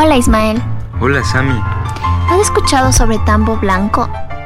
Hola Ismael, Hola Sami. ¿has escuchado sobre Tambo Blanco?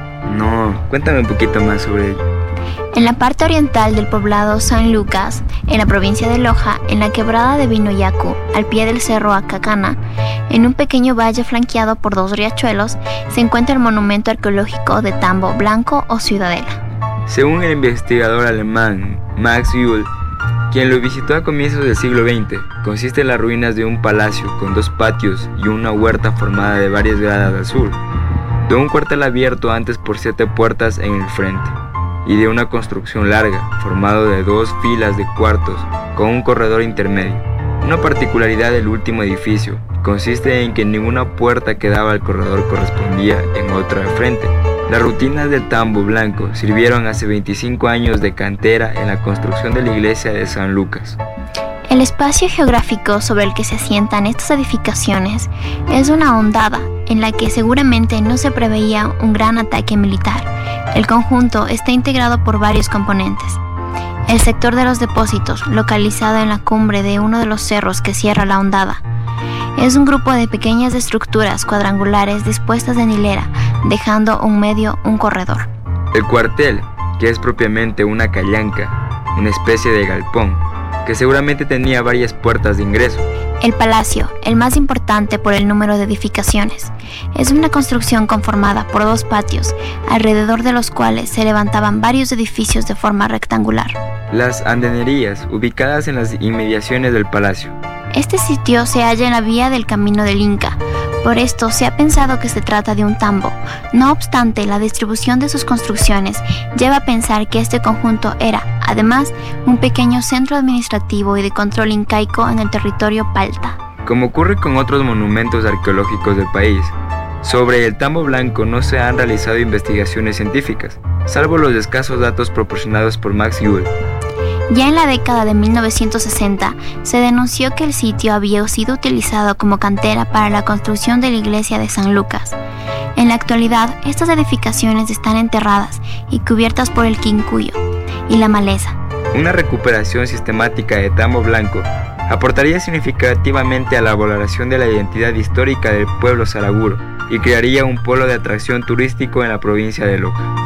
No, cuéntame un poquito más sobre ello. En la parte oriental del poblado San Lucas, en la provincia de Loja, en la quebrada de Vinoyacu, al pie del cerro Acacana, en un pequeño valle flanqueado por dos riachuelos, se encuentra el monumento arqueológico de Tambo Blanco o Ciudadela. Según el investigador alemán Max Uhl, quien lo visitó a comienzos del siglo XX, consiste en las ruinas de un palacio con dos patios y una huerta formada de varias gradas al sur, de un cuartel abierto antes por 7 puertas en el frente, y de una construcción larga, formado de 2 filas de cuartos con un corredor intermedio. Una particularidad del último edificio consiste en que ninguna puerta que daba al corredor correspondía en otra al frente. Las rutinas del Tambo Blanco sirvieron hace 25 años de cantera en la construcción de la iglesia de San Lucas. El espacio geográfico sobre el que se asientan estas edificaciones es una hondada en la que seguramente no se preveía un gran ataque militar. El conjunto está integrado por varios componentes. El sector de los depósitos, localizado en la cumbre de uno de los cerros que cierra la hondada, es un grupo de pequeñas estructuras cuadrangulares dispuestas en hilera, dejando en medio un corredor. El cuartel, que es propiamente una callanca, una especie de galpón, que seguramente tenía varias puertas de ingreso. El palacio, el más importante por el número de edificaciones, es una construcción conformada por 2 patios, alrededor de los cuales se levantaban varios edificios de forma rectangular. Las andenerías, ubicadas en las inmediaciones del palacio. Este sitio se halla en la vía del Camino del Inca, por esto se ha pensado que se trata de un tambo. No obstante, la distribución de sus construcciones lleva a pensar que este conjunto era, además, un pequeño centro administrativo y de control incaico en el territorio Palta. Como ocurre con otros monumentos arqueológicos del país, sobre el Tambo Blanco no se han realizado investigaciones científicas, salvo los escasos datos proporcionados por Max Uhl. Ya en la década de 1960 se denunció que el sitio había sido utilizado como cantera para la construcción de la iglesia de San Lucas. En la actualidad, estas edificaciones están enterradas y cubiertas por el quincuyo y la maleza. Una recuperación sistemática de Tambo Blanco aportaría significativamente a la valoración de la identidad histórica del pueblo saraguro y crearía un polo de atracción turístico en la provincia de Loja.